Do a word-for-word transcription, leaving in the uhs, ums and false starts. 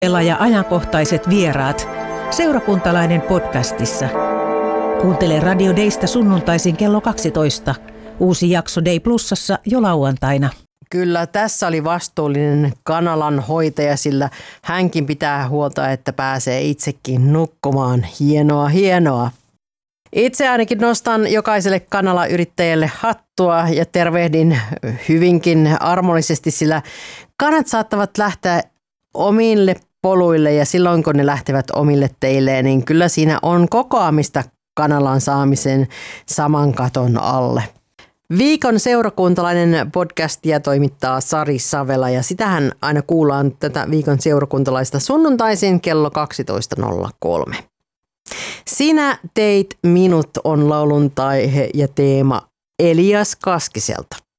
ja ajankohtaiset vieraat. Seurakuntalainen podcastissa. Kuuntele Radio Daysta sunnuntaisin kello kaksitoista. Uusi jakso Day Plusassa jo lauantaina. Kyllä, tässä oli vastuullinen kanalan hoitaja, sillä hänkin pitää huolta, että pääsee itsekin nukkumaan. Hienoa, hienoa. Itse ainakin nostan jokaiselle kanalayrittäjälle hattua ja tervehdin hyvinkin armollisesti, sillä kanat saattavat lähteä omille poluille ja silloin kun ne lähtevät omille teille, niin kyllä siinä on kokoamista kanalan saamisen saman katon alle. Viikon seurakuntalainen podcastia toimittaa Sari Savela ja sitähän aina kuullaan tätä viikon seurakuntalaista sunnuntaisin kello kaksitoista nolla kolme. Sinä teit minut on laulun taihe ja teema Elias Kaskiselta.